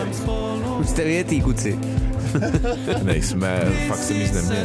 Už jste vyjetý, kuci. Nejsme, fakt jsem nic neměl.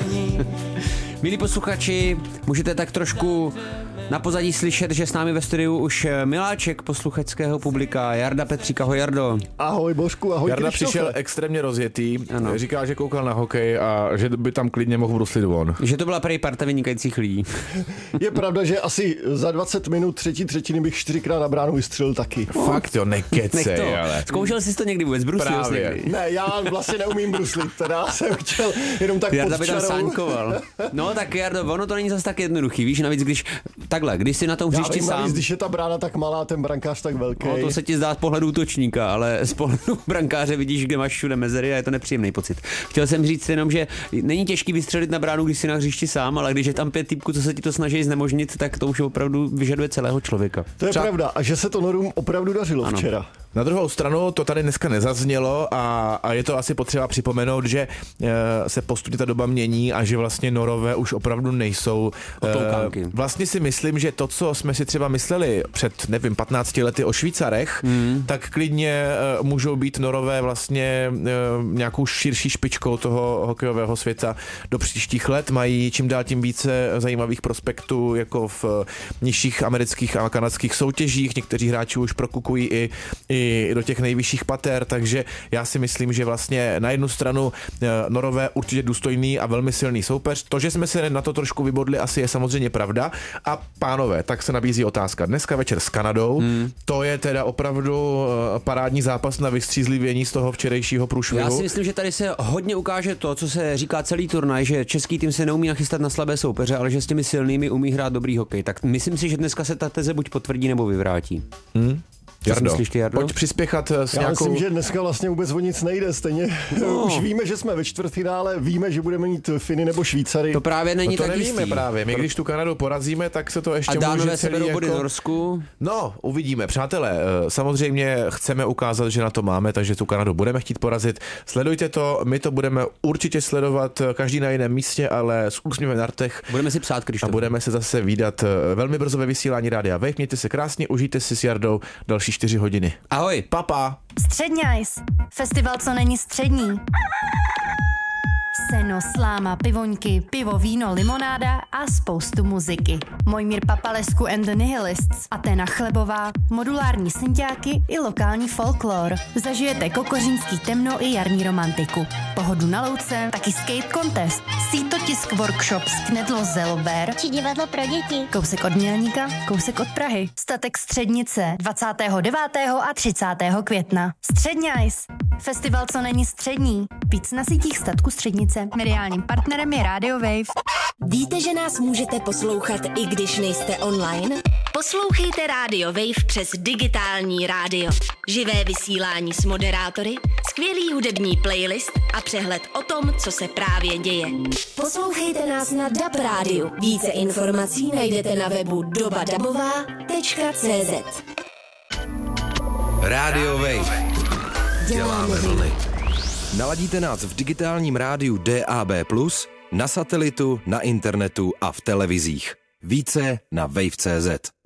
Milí posluchači, můžete tak trošku na pozadí slyšet, že s námi ve studiu už miláček posluchačského publika, Jarda Petřík. Ahoj, Jardo. Ahoj, Božku, ahoj. Jarda přišel extrémně rozjetý, ano. Říká, že koukal na hokej a že by tam klidně mohl bruslit von. Že to byla prej parta vynikajících lidí. Je pravda, že asi za 20 minut třetí třetiny bych 4krát na bránu vystřelil taky. Fakt jo, nekecej, ale. Zkoušel jsi to někdy vůbec, brusil jsi někdy? Ne, já vlastně neumím bruslit, teda jsem chtěl jenom tak Jarda pod by tam čarou. sáňkoval. No tak Jardo, ono to není zase tak jednoduchý, víš, navíc když si na tom hřišti Já vím, sám. navíc, když je ta brána tak malá, ten brankář tak velký. No, to se ti zdá z pohledu útočníka, ale z pohledu brankáře vidíš, kde máš všude mezery a je to nepříjemný pocit. Chtěl jsem říct jenom, že není těžký vystřelit na bránu, když si na hřišti sám, ale když je tam 5 týpků, co se ti to snaží znemožnit, tak to už opravdu vyžaduje celého člověka. To je pravda, a že se to Norům opravdu dařilo včera. Na druhou stranu to tady dneska nezaznělo a je to asi potřeba připomenout, že se postupně ta doba mění a že vlastně Norové už opravdu nejsou. Vlastně si myslím, že to, co jsme si třeba mysleli před, 15 lety o Švýcarech, tak klidně můžou být Norové vlastně nějakou širší špičkou toho hokejového světa do příštích let. Mají čím dál tím více zajímavých prospektů jako v nižších amerických a kanadských soutěžích. Někteří hráči už prokukují i do těch nejvyšších pater, takže já si myslím, že vlastně na jednu stranu Norové určitě důstojný a velmi silný soupeř. To, že jsme se na to trošku vybodli, asi je samozřejmě pravda. A pánové, tak se nabízí otázka. Dneska večer s Kanadou, to je teda opravdu parádní zápas na vystřízlivění z toho včerejšího průšvihu. Já si myslím, že tady se hodně ukáže to, co se říká celý turnaj, že český tým se neumí nachystat na slabé soupeře, ale že s těmi silnými umí hrát dobrý hokej. Tak myslím si, že dneska se ta teze buď potvrdí, nebo vyvrátí. Jardo, myslíš ty, Jardo? Pojď přispěchat s Já nějakou... myslím, že dneska vlastně vůbec o nic nejde. Stejně už víme, že jsme ve čtvrtfinále, víme, že budeme mít Finy nebo Švýcary. To právě není to tak nevíme jistý. právě. My když tu Kanadu porazíme, tak se to ještě může Dánové se celý berou jako... body Norsku. No, uvidíme. Přátelé, samozřejmě chceme ukázat, že na to máme, takže tu Kanadu budeme chtít porazit. Sledujte to, my to budeme určitě sledovat, každý na jiném místě, ale s úsměvem na rtech. Budeme si psát, Krištof. A budeme se zase vídat velmi brzo ve vysílání Rádia Wave. Mějte se krásně, užijte si s Jardou další 4 hodiny. Ahoj. Papa. Středňajs. Festival, co není střední. Seno, sláma, pivoňky, pivo, víno, limonáda a spoustu muziky. Mojmír Papalesku and the Nihilists, Aténa Chlebová, modulární synťáky i lokální folklor. Zažijete kokořínský temno i jarní romantiku. Pohodu na louce, taky skate contest, sítotisk workshop z Knedlo Zelber či divadlo pro děti. Kousek od Mělníka, kousek od Prahy. Statek Střednice 29. a 30. května. Středňajs. Festival, co není střední. Víc na sítích statku Střednice. Mediálním partnerem je Radio Wave. Víte, že nás můžete poslouchat, i když nejste online? Poslouchejte Radio Wave přes digitální rádio. Živé vysílání s moderátory, skvělý hudební playlist a přehled o tom, co se právě děje. Poslouchejte nás na DAB rádiu. Více informací najdete na webu dobadabová.cz. Radio Wave. Děláme vlny. Naladíte nás v digitálním rádiu DAB+, na satelitu, na internetu a v televizích. Více na wave.cz.